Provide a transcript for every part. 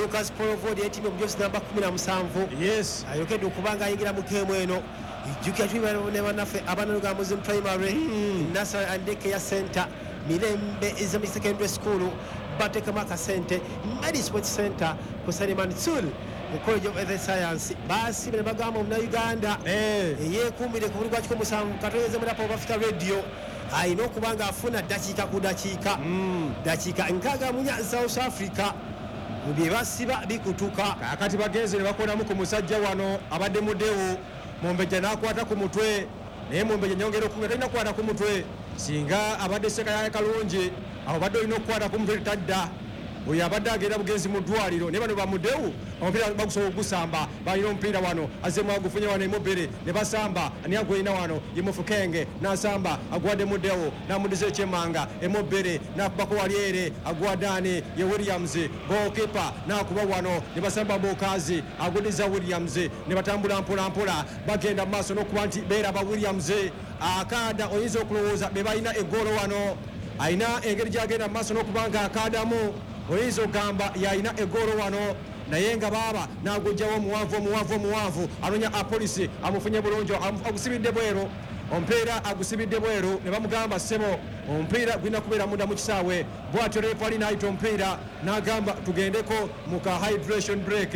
Lucas Porovodi yetimye omujosi namba 17 yes ayokedde okubanga ayingira mu geemu eno ijjukira tuli bannaffe abanolugamuzi primary Nasser and Daycare Center Mirembe Islamic Secondary School batekemu akasente Medi Sports Center ku Saliman Sul mu College of Earth Science baasibe ne bagamba omunnayuganda eyeekuumire ku buli gwa 17 katoyeze mu Rap of Africa Radio ayina okuba ng'afuna ddakiika ku ddakiika ddakiika 64 South Africa mu bye basiba bikutuka kakati bagenze ne bakonamu ku musajja wano abadde mudewo Mumbejja n'akwata ku mutwe naye Mumbejja nyongera okumira talina kukwata ku mutwe singa abadde Sekaya kalungi awo badde olina okukwata ku mutwe tadda oyo abadde agenda bugenzi mu ddwaliro naye bano bamudewu omupiira bagusobola ogusamba balina omupiira wano azemu agufunye wano emubiri ne basamba ani agwolina wano yemufukenge n'asamba aguwadde mudewu n'amuddiza ekyemmanga emubiri n'akubako wali ere aguwadde ani ye Williams bookipa n'akuba wano ne basamba bokazi aguddiza Williams ne batambula mpolampola bagenda mu maaso n'okuba nti beeraba Williams akaada oyinza okulowooza be balina eggoolo wano ayina engeri gy'agenda mu maaso n'okuba nga akaadamu oyinza okugamba yalina eggoolo wano naye nga baaba n'agujjawo omuwanvu anonya apolisi amufunye bulungi agusibidde bweru omupiira agusibidde bweru ne bamugamba ssebo omupiira gulina kubeera munda mu kisaawe bw'atyo refali n'ayita omupiira n'agamba tugendeko mu ka hydration break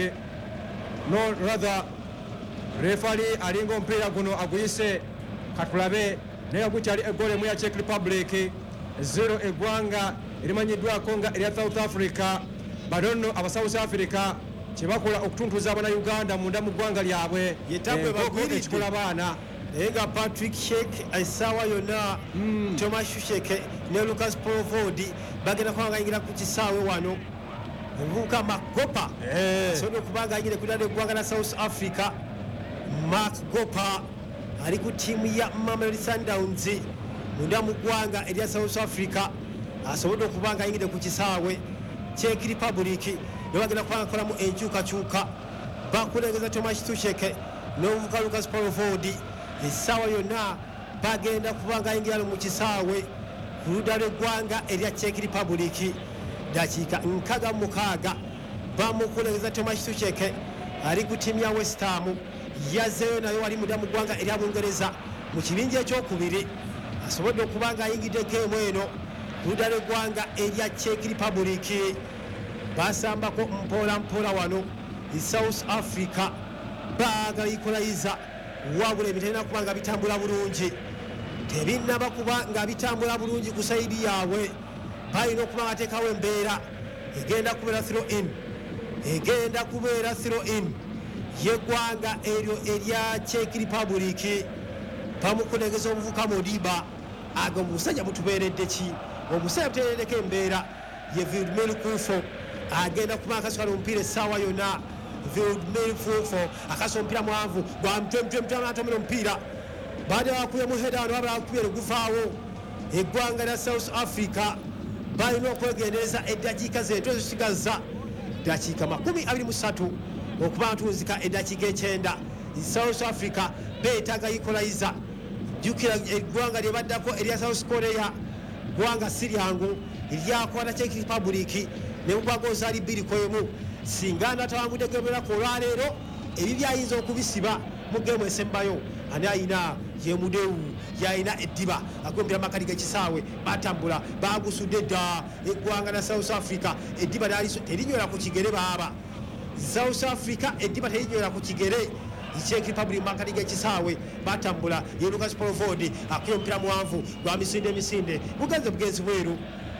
no rather refali alinga omupiira guno aguyise katulabe naye gukyali eggoolo emu ya Czech Republic 0 eggwanga erimanyiddwako nga erya South Africa badonno aba South Africa kyebakola okutuntuza abannayuganda munda mu ggwanga lyabwe yetambwe bagwiridde ekikola baana naye nga Patrick Sheik essaawa yonna Thomas Shusheke ne Lucas Porovodi bagenda kuba ngayingira ku kisaawe wano omuvubuka Magopa asobodde okuba ngayingire ku ddala eggwanga la South Africa Mark Gopa ali ku ttiimu ya Mamelodi Sundowns munda mu ggwanga erya South Africa asobodde okuba nga ayingire ku kisaawe Czech Republic ne bagenda kuba ngakolamu enkyukakyuka bakulengeza Thomas Tucheke n'omuvubuka Lucas Porovodi essaawa yonna bagenda kuba nga ayingira mu kisaawe ku ludda lw'eggwanga erya Czech Republic dakiika 66 bamukulengeza Thomas Tucheke ali ku ttiimu ya West Ham yazzeeyo nayo wali mudda mu ggwanga erya Bungereza mu kibinja ekyokubiri asobodde okuba nga ayingidde geemu eno ludda lw'eggwanga erya Czech Republic basambako mpola wano South Africa baagala ikolayiza wabula ebitalina kuba nga bitambula bulungi tebinnaba kuba nga bitambula bulungi ku sayidi yaabwe balina okuba nga teekawo embeera egenda kubeera throw in yeggwanga eryo erya Czech Republic bamukulengeza omuvuka Modiba ago musajja mutubeeredde ki omusajja muteereddeko embeera ye Vladimir Kufo agenda kuba akasukala omupiira essaawa yonna Vladimir Kufo akasa omupiira mwanvu gwamutwemutwemutwamatomera omupiira baade bakubye mu head ano babala bakubye negufaawo eggwanga lya South Africa balina okwegendereza eddakiika zeeto ezisigaza dakiika 23 okuba ntuuzika eddakiika 9 South Africa beetaaga ikolayiza jjukira eggwanga lye baddako erya South Korea ggwanga si lyangu eryakwata Czech Republic ne mugwagoza ali 2-1 singa natawangudde gemulerako olwaleero ebi byayinza okubisiba mu geemu esembayo ani ayina ye Mudewu yayina eddiba agombera makali g'ekisaawe batambula bagusudde dda eggwanga na South Africa eddiba terinywera ku kigere baaba South Africa eddiba terinywera ku kigere Czech Republic makali g'ekisaawe batambula ye Lucas Porovodi akuye omupiira muwanvu gwa misinde bugenzi bweru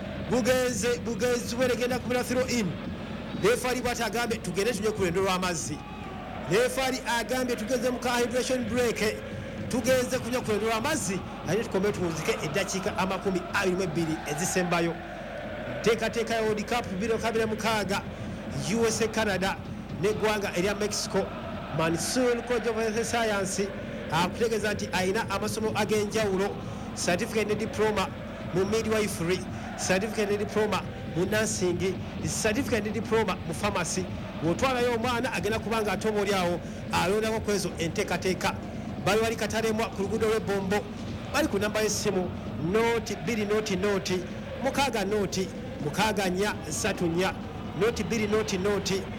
bugenzi bweru egenda kumira throw in refari bwati agambye tugende tujye ku lwendo lw'amazzi refari agambye tugeze mu ka hydration break tugeze kunywa ku lwendo lw'amazzi naye tukombe tuwunzike eddakiika 22 ezisembayo teekateeka ya World Cup 2026 USA Canada n'eggwanga erya Mexico Mansour College of Health Science akutegeeza nti ayina amasomo ag'enjawulo certificate ne diploma mu midwifery certificate ne diploma mu nursing certificate ne diploma mu pharmacy wotwalayo omwana agenda kubanga atoba oli awo alondako kwezo enteekateeka bali wali katalembwa ku luguudo lw'ebbombo bali ku namba y'essimu noti 2 noti 6 4 6 4 noti 2 noti